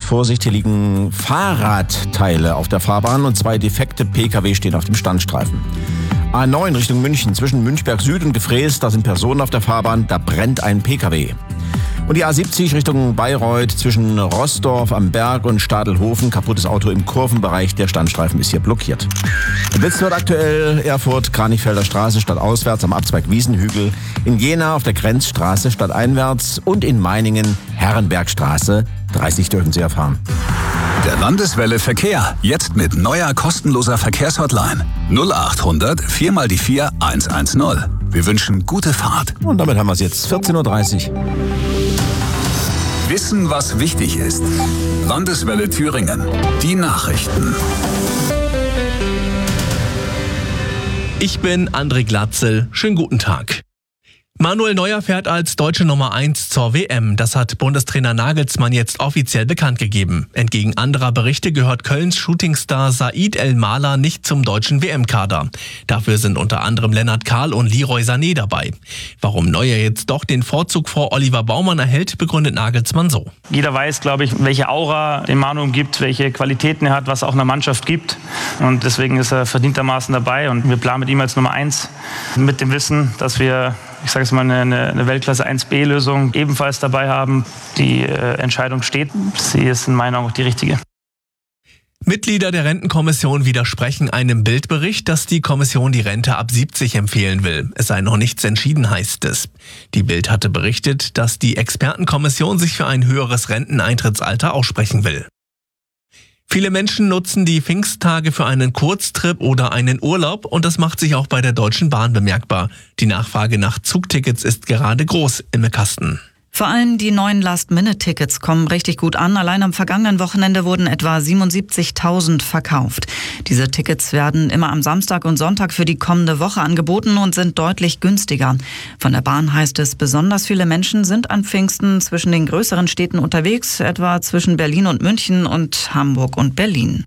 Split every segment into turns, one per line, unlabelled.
Vorsicht, hier liegen Fahrradteile auf der Fahrbahn und 2 defekte Pkw stehen auf dem Standstreifen. A9 Richtung München, zwischen Münchberg Süd und Gefrees, da sind Personen auf der Fahrbahn, da brennt ein Pkw. Und die A70 Richtung Bayreuth, zwischen Rossdorf am Berg und Stadelhofen, kaputtes Auto im Kurvenbereich, der Standstreifen ist hier blockiert. In Witz wird aktuell Erfurt, Kranichfelder Straße stadtauswärts am Abzweig Wiesenhügel, in Jena auf der Grenzstraße stadteinwärts und in Meiningen Herrenbergstraße, 30 dürfen Sie erfahren.
Der Landeswelle Verkehr, jetzt mit neuer kostenloser Verkehrshotline 0800 4x4 110. Wir wünschen gute Fahrt.
Und damit haben wir es jetzt, 14.30 Uhr.
Wissen, was wichtig ist. Landeswelle Thüringen. Die Nachrichten.
Ich bin André Glatzel. Schönen guten Tag. Manuel Neuer fährt als deutsche Nummer 1 zur WM. Das hat Bundestrainer Nagelsmann jetzt offiziell bekannt gegeben. Entgegen anderer Berichte gehört Kölns Shootingstar Said El-Mahler nicht zum deutschen WM-Kader. Dafür sind unter anderem Lennart Kahl und Leroy Sané dabei. Warum Neuer jetzt doch den Vorzug vor Oliver Baumann erhält, begründet Nagelsmann so.
Jeder weiß, glaube ich, welche Aura den Manu umgibt, welche Qualitäten er hat, was auch einer Mannschaft gibt. Und deswegen ist er verdientermaßen dabei. Und wir planen mit ihm als Nummer 1 mit dem Wissen, dass wir, ich sage es mal, eine Weltklasse 1B-Lösung ebenfalls dabei haben. Die Entscheidung steht. Sie ist in meinen Augen auch die richtige.
Mitglieder der Rentenkommission widersprechen einem Bildbericht, dass die Kommission die Rente ab 70 empfehlen will. Es sei noch nichts entschieden, heißt es. Die Bild hatte berichtet, dass die Expertenkommission sich für ein höheres Renteneintrittsalter aussprechen will. Viele Menschen nutzen die Pfingsttage für einen Kurztrip oder einen Urlaub und das macht sich auch bei der Deutschen Bahn bemerkbar. Die Nachfrage nach Zugtickets ist gerade groß im Kasten.
Vor allem die neuen Last-Minute-Tickets kommen richtig gut an. Allein am vergangenen Wochenende wurden etwa 77.000 verkauft. Diese Tickets werden immer am Samstag und Sonntag für die kommende Woche angeboten und sind deutlich günstiger. Von der Bahn heißt es, besonders viele Menschen sind an Pfingsten zwischen den größeren Städten unterwegs, etwa zwischen Berlin und München und Hamburg und Berlin.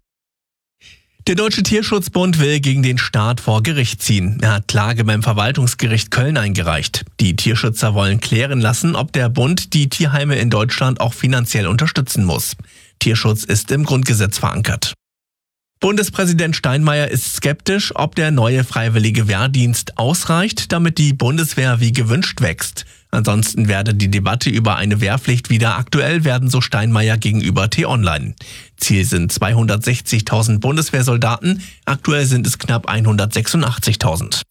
Der Deutsche Tierschutzbund will gegen den Staat vor Gericht ziehen. Er hat Klage beim Verwaltungsgericht Köln eingereicht. Die Tierschützer wollen klären lassen, ob der Bund die Tierheime in Deutschland auch finanziell unterstützen muss. Tierschutz ist im Grundgesetz verankert. Bundespräsident Steinmeier ist skeptisch, ob der neue freiwillige Wehrdienst ausreicht, damit die Bundeswehr wie gewünscht wächst. Ansonsten werde die Debatte über eine Wehrpflicht wieder aktuell werden, so Steinmeier gegenüber T-Online. Ziel sind 260.000 Bundeswehrsoldaten, aktuell sind es knapp 186.000.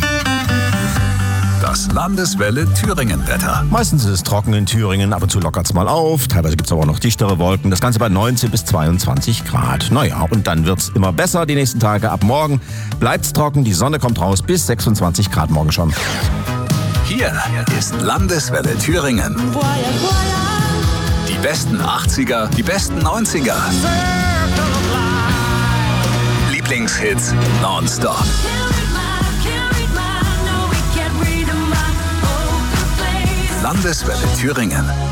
Das Landeswelle Thüringen-Wetter.
Meistens ist es trocken in Thüringen, ab und zu lockert es mal auf. Teilweise gibt es aber auch noch dichtere Wolken. Das Ganze bei 19 bis 22 Grad. Naja, und dann wird es immer besser die nächsten Tage. Ab morgen bleibt es trocken, die Sonne kommt raus, bis 26 Grad morgen schon.
Hier ist Landeswelle Thüringen. Die besten 80er, die besten 90er. Lieblingshits nonstop. Landeswelle Thüringen.